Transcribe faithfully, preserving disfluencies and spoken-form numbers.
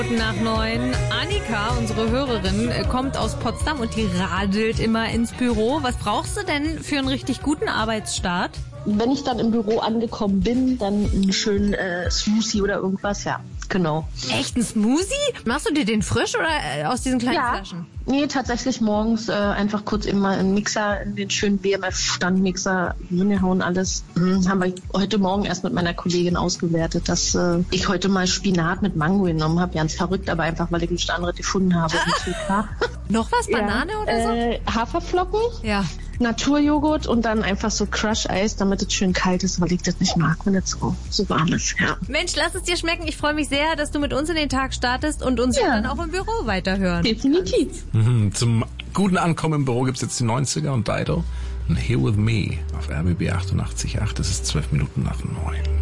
Nach neun. Annika, unsere Hörerin, kommt aus Potsdam und die radelt immer ins Büro. Was brauchst du denn für einen richtig guten Arbeitsstart? Wenn ich dann im Büro angekommen bin, dann einen schönen äh, Smoothie oder irgendwas, ja, genau. Echt, ein Smoothie? Machst du dir den frisch oder äh, aus diesen kleinen ja. Flaschen? Nee, tatsächlich morgens äh, einfach kurz immer einen Mixer, in den schönen B M F-Standmixer hingehauen, alles. Mhm, haben wir heute Morgen erst mit meiner Kollegin ausgewertet, dass äh, ich heute mal Spinat mit Mango genommen habe. Ganz verrückt, aber einfach, weil ich nichts anderes gefunden habe. Ah. Noch was? Banane ja. oder so? Äh, Haferflocken. Ja. Naturjoghurt und dann einfach so Crush-Eis, damit es schön kalt ist, weil ich das nicht mag, wenn es so, so warm ist. Ja. Mensch, lass es dir schmecken. Ich freue mich sehr, dass du mit uns in den Tag startest und uns ja. dann auch im Büro weiterhören. Definitiv. Mhm, zum guten Ankommen im Büro gibt's jetzt die neunziger und Dido und Here With Me auf R B B achtundachtzig Komma acht. Das ist zwölf Minuten nach neun.